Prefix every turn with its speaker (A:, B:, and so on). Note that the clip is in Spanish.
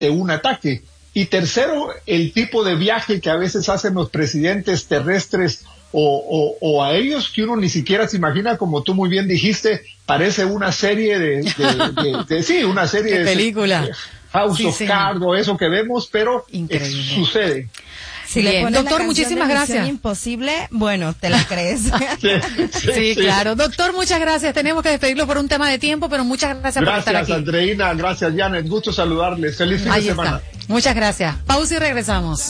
A: de un ataque. Y tercero, el tipo de viaje que a veces hacen los presidentes terrestres o aéreos, que uno ni siquiera se imagina, como tú muy bien dijiste, parece una serie sí, una serie
B: de película.
A: House of Cards o eso que vemos, pero sucede.
C: Si le pones doctor, muchísimas gracias. Imposible, bueno, te la crees.
B: Sí, claro. Doctor, muchas gracias. Tenemos que despedirlo por un tema de tiempo, pero muchas gracias por estar aquí.
A: Gracias, Andreina. Gracias, Janet. Gusto saludarles. Feliz fin de semana.
B: Muchas gracias. Pausa y regresamos.